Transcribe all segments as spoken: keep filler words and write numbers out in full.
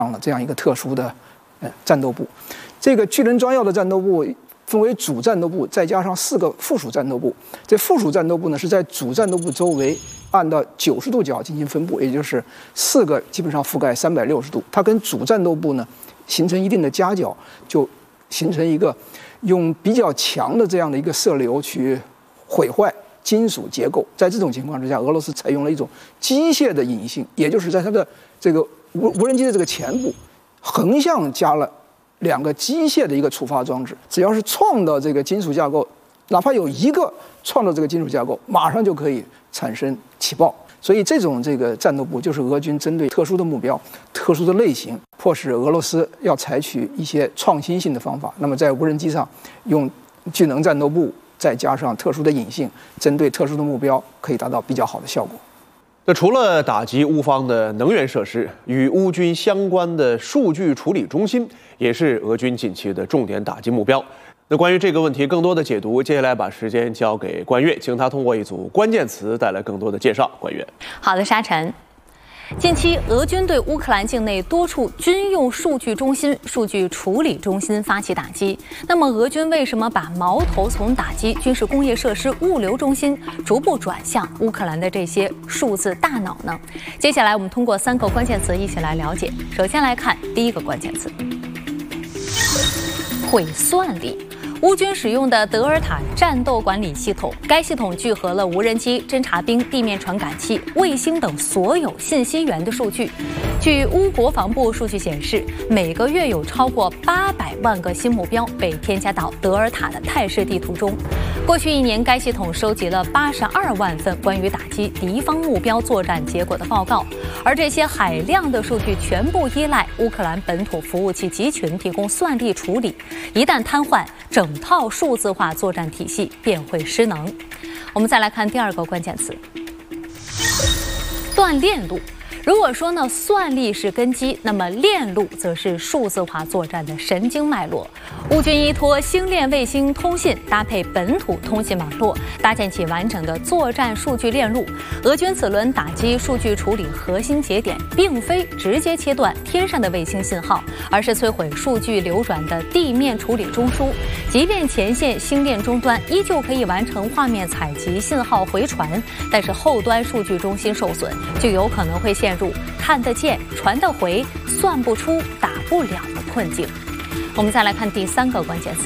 了这样一个特殊的呃战斗部。这个巨人抓药的战斗部分为主战斗部，再加上四个附属战斗部。这附属战斗部呢是在主战斗部周围按照九十度角进行分布，也就是四个基本上覆盖三百六十度。它跟主战斗部呢形成一定的夹角，就形成一个用比较强的这样的一个射流去毁坏金属结构。在这种情况之下，俄罗斯采用了一种机械的引信，也就是在它的这个无无人机的这个前部横向加了两个机械的一个触发装置，只要是撞到这个金属架构，哪怕有一个撞到这个金属架构，马上就可以产生起爆。所以这种这个战斗部就是俄军针对特殊的目标、特殊的类型，迫使俄罗斯要采取一些创新性的方法。那么在无人机上用巨能战斗部，再加上特殊的引信，针对特殊的目标，可以达到比较好的效果。 那除了打击乌方的能源设施，与乌军相关的数据处理中心也是俄军近期的重点打击目标。那关于这个问题更多的解读，接下来把时间交给关悦，请他通过一组关键词带来更多的介绍。关悦， 好的，沙尘。近期，俄军对乌克兰境内多处军用数据中心、数据处理中心发起打击。那么，俄军为什么把矛头从打击军事工业设施、物流中心，逐步转向乌克兰的这些数字大脑呢？接下来，我们通过三个关键词一起来了解。首先来看第一个关键词：毁算力。乌军使用的德尔塔战斗管理系统，该系统聚合了无人机、侦察兵、地面传感器、卫星等所有信息源的数据。据乌国防部数据显示，每个月有超过八百万个新目标被添加到德尔塔的态势地图中。过去一年，该系统收集了八十二万份关于打击敌方目标作战结果的报告，而这些海量的数据全部依赖乌克兰本土服务器集群提供算力处理，一旦瘫痪，整套数字化作战体系便会失能。我们再来看第二个关键词：锻炼路。如果说呢，算力是根基，那么链路则是数字化作战的神经脉络。乌军依托星链卫星通信，搭配本土通信网络，搭建起完整的作战数据链路。俄军此轮打击数据处理核心节点，并非直接切断天上的卫星信号，而是摧毁数据流转的地面处理中枢。即便前线星链终端依旧可以完成画面采集、信号回传，但是后端数据中心受损，就有可能会陷入看得见、传得回、算不出、打不了的困境。我们再来看第三个关键词：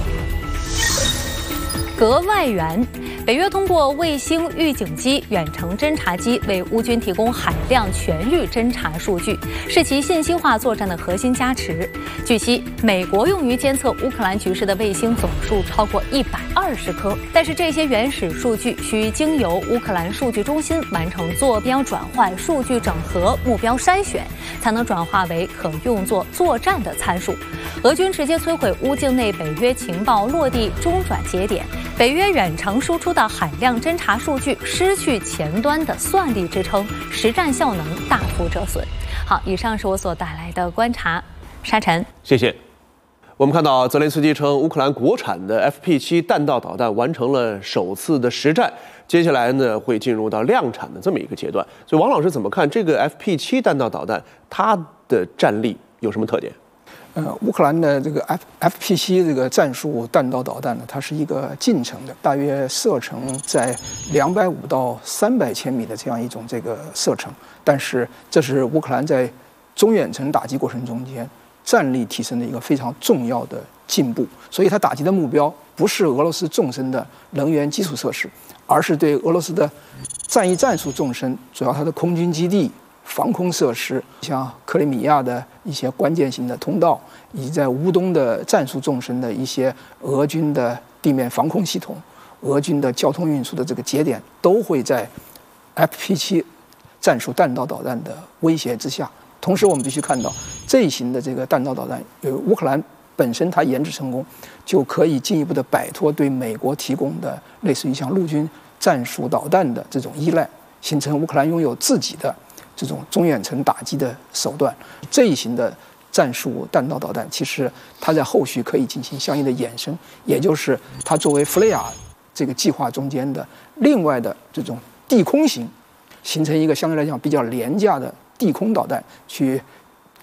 格外援。北约通过卫星预警机、远程侦察机为乌军提供海量全域侦察数据，是其信息化作战的核心加持。据悉，美国用于监测乌克兰局势的卫星总数超过一百二十颗，但是这些原始数据需经由乌克兰数据中心完成坐标转换、数据整合、目标筛选，才能转化为可用作作战的参数。俄军直接摧毁乌境内北约情报落地中转节点，北约远程输出的海量侦察数据失去前端的算力支撑，实战效能大幅折损。好，以上是我所带来的观察。沙尘， 谢谢。我们看到泽连斯基称，乌克兰国产的 F P 七 弹道导弹完成了首次的实战，接下来呢会进入到量产的这么一个阶段。所以王老师怎么看这个 F P 七 弹道导弹，它的战力有什么特点？ 呃，乌克兰的这个 F F P 七这个战术弹道导弹呢，它是一个近程的，大约射程在两百五到三百千米的这样一种这个射程。但是这是乌克兰在中远程打击过程中间战力提升的一个非常重要的进步。所以它打击的目标不是俄罗斯纵深的能源基础设施，而是对俄罗斯的战役战术纵深，主要它的空军基地、防空设施，像克里米亚的一些关键性的通道，以及在乌东的战术纵深的一些俄军的地面防空系统、俄军的交通运输的这个节点，都会在 F P 七 战术弹道导弹的威胁之下。同时，我们必须看到，这一型的这个弹道导弹，由于乌克兰本身它研制成功，就可以进一步的摆脱对美国提供的类似于像陆军战术导弹的这种依赖，形成乌克兰拥有自己的这种中远程打击的手段。这一型的战术弹道导弹，其实它在后续可以进行相应的衍生，也就是它作为弗雷亚这个计划中间的另外的这种地空型，形成一个相对来讲比较廉价的地空导弹，去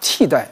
替代